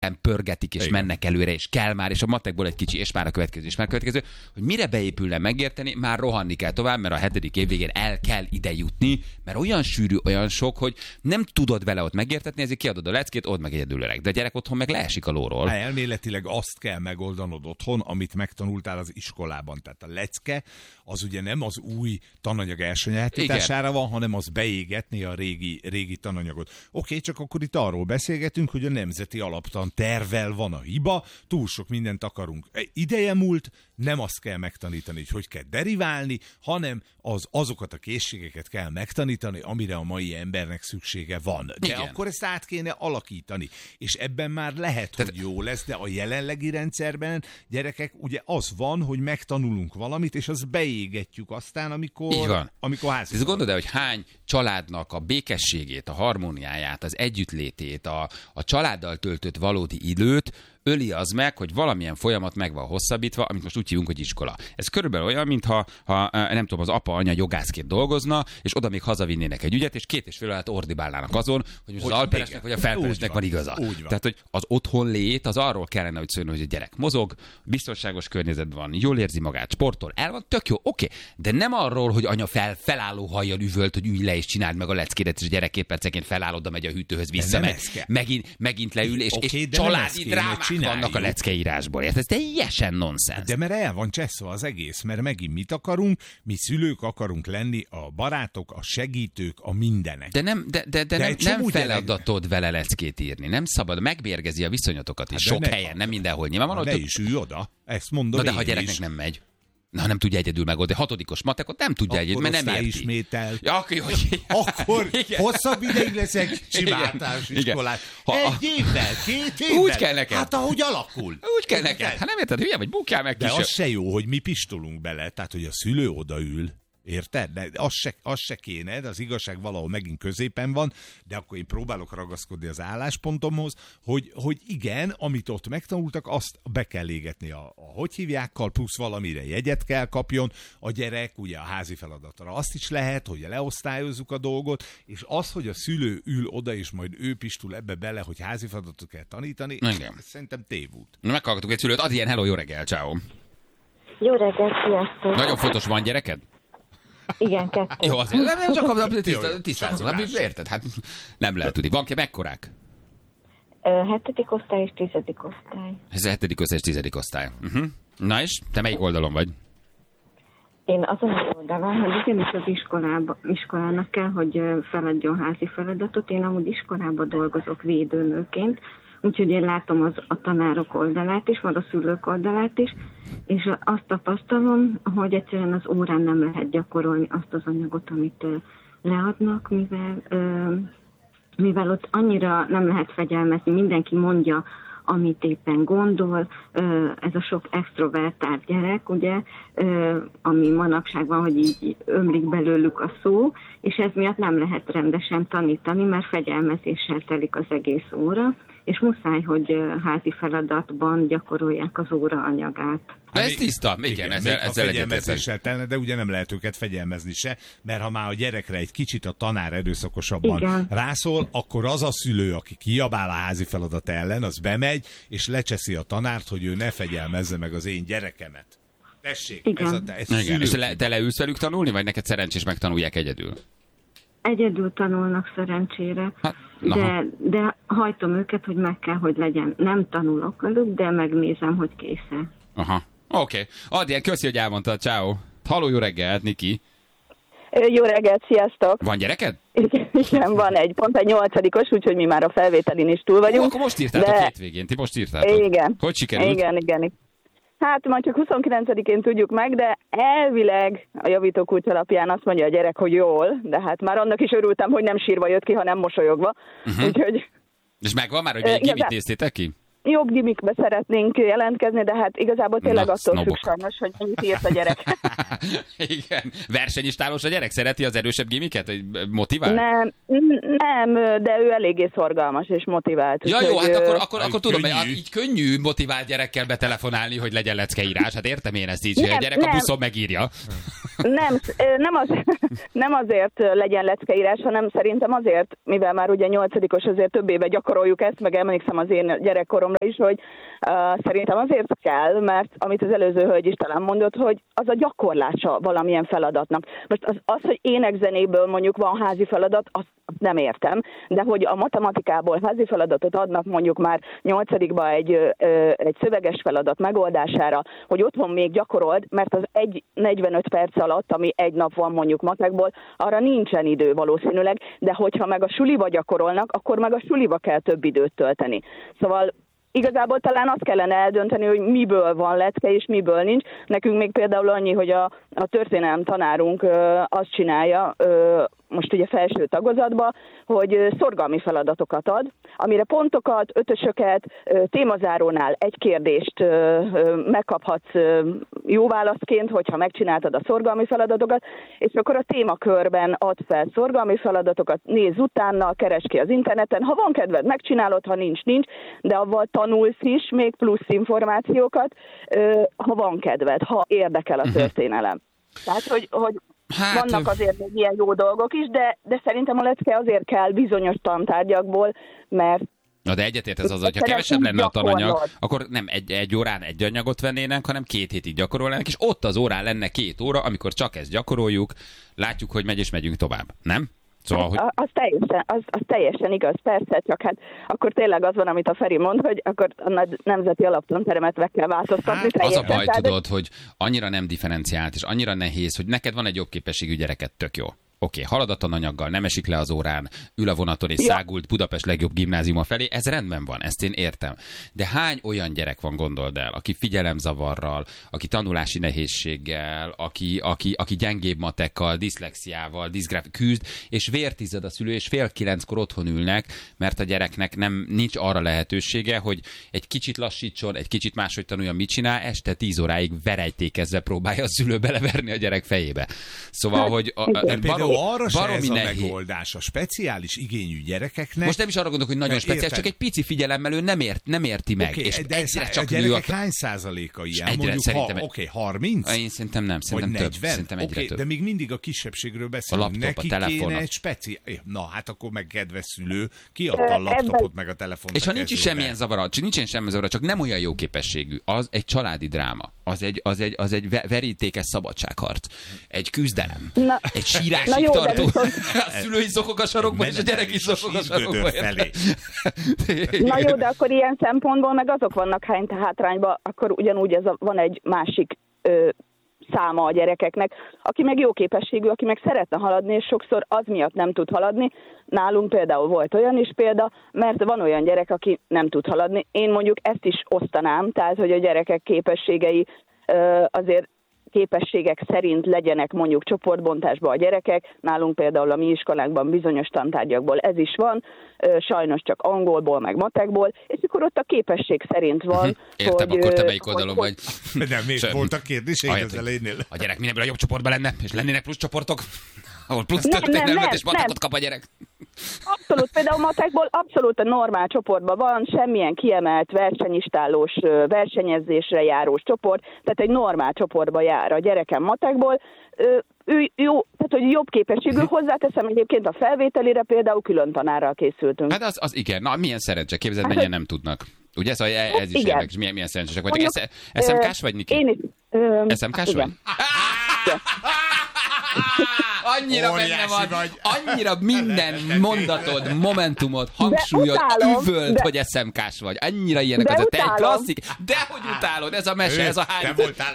szépen pörgetik, és mennek előre, és kell már, és a matekból egy kicsi, és már a következő, és már a következő, hogy mire beépülne megérteni, már rohanni kell tovább, mert a 7. év végén el kell ide jutni, mert olyan sűrű, olyan sok, hogy nem tudod vele ott megértetni, ezért kiadod a leckét, odd meg egyedül öreg. De a gyerek otthon meg leesik a lóról. Elméletileg azt kell megoldanod otthon, amit megtanultál az iskolában. Tehát a lecke az ugye nem az új tananyag elsajátítására van, hanem az beégetni a régi tananyagot. Oké, csak akkor itt arról beszélgetünk, hogy a nemzeti alaptan tervvel van a hiba, túl sok mindent akarunk. Ideje múlt, nem azt kell megtanítani, hogy kell deriválni, hanem azokat a készségeket kell megtanítani, amire a mai embernek szüksége van. De igen, akkor ezt át kéne alakítani. És ebben már lehet, hogy jó lesz, de a jelenlegi rendszerben, gyerekek, ugye az van, hogy megtanulunk valamit, és azt beégetjük aztán, amikor házi. Ez gondolod, hogy hány családnak a békességét, a harmóniáját, az együttlétét, a családdal töltött valódi időt öli az meg, hogy valamilyen folyamat meg van hosszabbítva, amit most úgy hívunk, hogy iskola. Ez körülbelül olyan, mintha nem tudom, az apa, anya jogászként dolgozna, és oda még hazavinnének egy ügyet, és 2,5 órát ordibálnának azon, hogy most az alperesnek vagy a felperesnek van igaza. Tehát, hogy az otthon lét, az arról kellene, hogy szóljon, hogy a gyerek mozog, biztonságos környezet van, jól érzi magát, sportol, el van, tök jó, oké. De nem arról, hogy anya felálló hajjal üvölt, hogy ülj le és csináld meg a leckédet, és a gyerek percenként feláll, oda megy a hűtőhöz, visszamegy, megint leül, és családi drámák vannak a leckeírásból. Ez teljesen nonsens. De mert el van cseszve az egész, mert megint mit akarunk? Mi szülők akarunk lenni, a barátok, a segítők, a mindenek. De nem feladatod vele leckét írni. Nem szabad, megbérgezi a viszonyatokat is. Sok helyen, nem mindenhol. Nyilvánvalóan. Ne is ülj oda. Ezt mondom. De ha a gyereknek nem megy. Na, nem tudja egyedül megoldani. 6. matekot nem tudja egyedül, mert nem érti. Ismétel. Ja, akkor hosszabb ideig leszek csimáltás iskolát. Egy évvel, 2 évvel. Úgy kell neked. Hát ahogy alakul. Úgy kell neked. Hát nem érted, hülye vagy, bukjál meg kis. De az se jó, hogy mi pistolunk bele, tehát hogy a szülő odaül. Érted? De az se kéne, de az igazság valahol megint középen van, de akkor én próbálok ragaszkodni az álláspontomhoz, hogy igen, amit ott megtanultak, azt be kell égetni hogy hívjákkal, plusz valamire jegyet kell kapjon a gyerek, ugye a házi feladatra azt is lehet, hogy leosztályozzuk a dolgot, és az, hogy a szülő ül oda, és majd ő pistul ebbe bele, hogy házi feladatot kell tanítani, szerintem tévút. Meghallgatunk egy szülőt, Adrien, hello, jó reggel, ciao. Jó reggel, sziasztok. Nagyon fontos, van gyereked? Igen, 2. Jó, azért nem csak a tisztázol, érted? Hát nem lehet tudni. Van ki mekkorák? 7. osztály és 10. osztály. Ez a 7. osztály és 10. osztály. Na és, te melyik oldalon vagy? Én azon az oldalon, hogy igenis az iskolának kell, hogy feladjon házi feladatot. Én amúgy iskolában dolgozok védőnőként, úgyhogy én látom a tanárok oldalát is, vagy a szülők oldalát is, és azt tapasztalom, hogy egyszerűen az órán nem lehet gyakorolni azt az anyagot, amit leadnak, mivel ott annyira nem lehet fegyelmezni, mindenki mondja, amit éppen gondol, ez a sok extrovertált gyerek, ugye, ami manapság van, hogy így ömlik belőlük a szó, és ez miatt nem lehet rendesen tanítani, mert fegyelmezéssel telik az egész óra, és muszáj, hogy házi feladatban gyakorolják az óra anyagát. Ez tiszta, igen, ezzel fegyelmezéssel telne, de ugye nem lehet őket fegyelmezni se, mert ha már a gyerekre egy kicsit a tanár erőszakosabban rászól, akkor az a szülő, aki kiabál a házi feladat ellen, az bemegy, és lecseszi a tanárt, hogy ő ne fegyelmezze meg az én gyerekemet. Tessék, igen. És te leülsz velük tanulni, vagy neked szerencsés megtanulják egyedül? Egyedül tanulnak szerencsére, de hajtom őket, hogy meg kell, hogy legyen. Nem tanulok velük, de megnézem, hogy kész-e. Aha, oké. Adjál, köszi, hogy elmondtad, ciao. Halló, jó reggelt, Niki. Jó reggelt, sziasztok. Van gyereked? Igen, van pont egy 8-os, úgyhogy mi már a felvételin is túl vagyunk. Akkor most írtátok hétvégén, ti most írtátok. Igen. Hogy sikerült? Igen. Hát majd csak 29-én tudjuk meg, de elvileg a javítókulcs alapján azt mondja a gyerek, hogy jól, de hát már annak is örültem, hogy nem sírva jött ki, hanem mosolyogva. Úgyhogy... És megvan már, hogy melyik mit néztétek ki? Jobb gimikbe szeretnénk jelentkezni, de hát igazából tényleg attól függ sajnos, hogy mennyit írt a gyerek. Igen. Versenyistálós a gyerek? Szereti az erősebb gimiket? Motivál? Nem, de ő eléggé szorgalmas és motivált. Ja, jó, hát akkor tudom, hogy így könnyű motivált gyerekkel betelefonálni, hogy legyen leckeírás. Hát értem én ezt így, hogy a gyerek a buszon megírja. Nem azért legyen leckeírás, hanem szerintem azért, mivel már ugye 8-os, azért több éve gyakoroljuk ezt, meg emlékszem az én gyerekkoromra, is, hogy szerintem azért kell, mert amit az előző hölgy is talán mondott, hogy az a gyakorlása valamilyen feladatnak. Most az, hogy énekzenéből mondjuk van házi feladat, azt nem értem, de hogy a matematikából házi feladatot adnak mondjuk már 8-ba egy szöveges feladat megoldására, hogy otthon még gyakorold, mert az 45 perc alatt, ami egy nap van mondjuk matekból, arra nincsen idő valószínűleg, de hogyha meg a suliba gyakorolnak, akkor meg a suliba kell több időt tölteni. Szóval igazából talán azt kellene eldönteni, hogy miből van lecke és miből nincs. Nekünk még például annyi, hogy a történelem tanárunk azt csinálja, most ugye felső tagozatba, hogy szorgalmi feladatokat ad, amire pontokat, ötösöket, témazárónál egy kérdést megkaphatsz jó válaszként, hogyha megcsináltad a szorgalmi feladatokat, és akkor a témakörben ad fel szorgalmi feladatokat, nézz utána, keresd ki az interneten, ha van kedved, megcsinálod, ha nincs, de avval tanulsz is még plusz információkat, ha van kedved, ha érdekel a történelem. Tehát, hogy vannak azért még ilyen jó dolgok is, de szerintem a lecke azért kell bizonyos tantárgyakból, mert Na de egyetért az, hogyha kevesebb lenne a tananyag, akkor nem egy órán egy anyagot vennének, hanem 2 hétig gyakorolnának, és ott az órán lenne 2 óra, amikor csak ezt gyakoroljuk, látjuk, hogy megy és megyünk tovább. Nem? Szóval, hogy... az teljesen igaz, persze, csak hát akkor tényleg az van, amit a Feri mond, hogy akkor a nemzeti alaptanteremet meg kell változtatni. Az a baj, tudod, hogy annyira nem differenciált, és annyira nehéz, hogy neked van egy jobb képességű gyereket, tök jó. Oké, halad a tananyaggal, nem esik le az órán, ül a vonaton és szágult Budapest legjobb gimnáziuma felé, ez rendben van, ezt én értem. De hány olyan gyerek van, gondold el, aki figyelemzavarral, aki tanulási nehézséggel, aki gyengébb matekkal, diszlexiával, küzd, és vértized a szülő, és 8:30 otthon ülnek, mert a gyereknek nincs arra lehetősége, hogy egy kicsit lassítson, egy kicsit máshogy tanuljon, mit csinál, este 10 óráig verejtékezve próbálja a szülő beleverni a gyerek fejébe. Szóval, hogy arra se ez a megoldás a speciális igényű gyerekeknek. Most nem is arra gondolok, hogy nagyon speciális, csak egy pici figyelemmel ő nem érti meg. Okay, és de csak a gyerekek hány százaléka ilyen? Mondjuk, 30? Én szerintem nem, szerintem több. Szerintem egyre több. De még mindig a kisebbségről beszélünk. A laptop, a telefon. Kéne egy Na, hát akkor meg kedves szülő, kiadta a laptopot meg a telefont. És ha nincs is semmilyen zavara, csak nem olyan jó képességű, az egy családi dráma. Az egy verítékes szabadságharc. Egy küzdelem. Egy sírásig tartó. A szülő is zokog a sarokban, és a gyerek is zokog a sarokban. Na jó, de akkor ilyen szempontból meg azok vannak hátrányban, akkor ugyanúgy van egy másik száma a gyerekeknek, aki meg jó képességű, aki meg szeretne haladni, és sokszor az miatt nem tud haladni. Nálunk például volt olyan is példa, mert van olyan gyerek, aki nem tud haladni. Én mondjuk ezt is osztanám, tehát hogy a gyerekek képességei azért képességek szerint legyenek mondjuk csoportbontásban a gyerekek. Nálunk például a mi iskolánkban bizonyos tantárgyakból ez is van, sajnos csak angolból, meg matekból, és akkor ott a képesség szerint van. Értem, akkor te melyik oldalon vagy. Nem, még voltak kérdéseid az elejénél. A gyerek mindenből a jobb csoportban lenne, és lennének plusz csoportok, ahol plusz történelmet és matekot kap a gyerek. Abszolút, például matekból abszolút a normál csoportban van, semmilyen kiemelt versenyistálós, versenyezésre járós csoport, tehát egy normál csoportba jár a gyerekem matekból. Ő jó, tehát hogy jobb képességű, hozzáteszem egyébként a felvételére például külön tanárral készültünk. Hát az igen, na milyen szerencse, képzeld, mennyien nem tudnak. Ugye ez is érdekes, milyen szerencsések vagytok. SMK-s vagy, Niki? Én is. SMK-s vagy? Annyira benne van, annyira minden mondatod, momentumod, hangsúlyod, üvölt, hogy SMK-s vagy. Annyira ilyenek az, te egy klasszik. Dehogy utálod, ez a mese, ez a hány.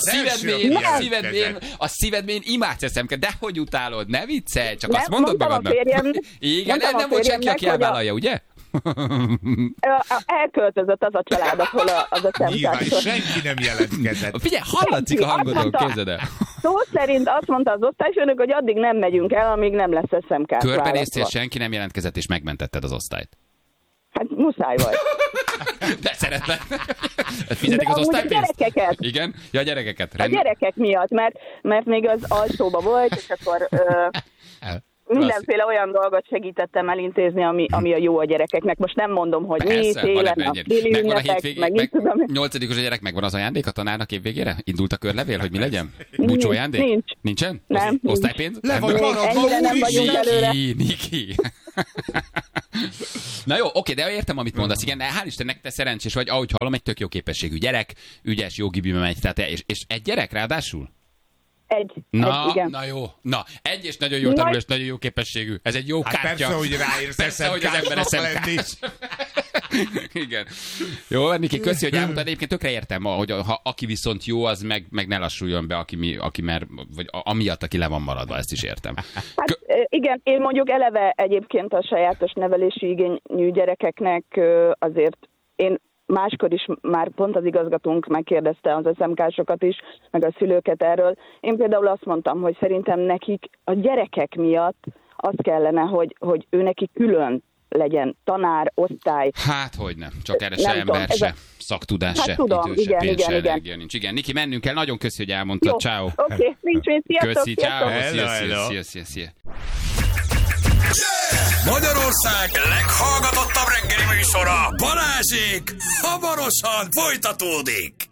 A szívedmén imádsz SMK, dehogy utálod, ne viccelj, csak azt mondod magadnak. Igen, nem volt senki, aki elvállalja, ugye? Elköltözött az a család, ahol az a SMK-s. Senki nem jelentkezett. Figyelj, hallatszik a hangodon, képzeld el. Szó szerint azt mondta az osztályfőnök, hogy addig nem megyünk el, amíg nem lesz SMK-s. Körbenéztél, senki nem jelentkezett, és megmentetted az osztályt. Hát muszáj vagy. De szeretlek. Fizetik az osztálypénzt? A gyerekeket. Igen? Ja, a gyerekeket. A gyerekek miatt, mert még az alsóba volt, és akkor... Mindenféle olyan dolgot segítettem elintézni, ami a jó a gyerekeknek. Most nem mondom, hogy mi, télen, a déli ünnepek, meg mit tudom. 8-os a gyerek, megvan az ajándék a tanárnak évvégére? Indult a körlevél, hogy mi legyen? Búcsú ajándék? Nincs. Nincsen? Nem. Osztálypénz? Le vagy maradva, ennyire nem vagyunk előre. Niki. Na jó, oké, de értem, amit mondasz, igen, de hál' Istennek te szerencsés vagy, ahogy hallom, egy tök jó képességű gyerek, ügyes, jó gibibe megy, tehát és egy gyerek ráadásul? Egy, igen. Na jó. Na, egy és nagyon jó tanul, és nagyon jó képességű. Ez egy jó kártya. Persze, hogy ráérsz persze, hogy az ember eszemkás. Igen. Jó, Niki, köszi, hogy elmondtad. Egyébként tökre értem, hogy aki viszont jó, az meg ne lassuljon be, aki mert, vagy amiatt, aki le van maradva, ezt is értem. Hát igen, én mondjuk eleve egyébként a sajátos nevelési igényű gyerekeknek azért én máskor is már pont az igazgatónk megkérdezte az SMK-sokat is, meg a szülőket erről. Én például azt mondtam, hogy szerintem nekik a gyerekek miatt az kellene, hogy ő neki külön legyen tanár, osztály. Hát, hogy nem. Csak erre se ember, se szaktudás, se tudom, idő, se pénz, se igen. energia nincs. Igen, Niki, mennünk kell. Nagyon köszi, hogy elmondtad. Ciao. Oké, nincs mit. Sziasztok. Köszi, ciao. Szia. Magyarország leghallgatottabb reggeli műsora, Balázsék hamarosan folytatódik.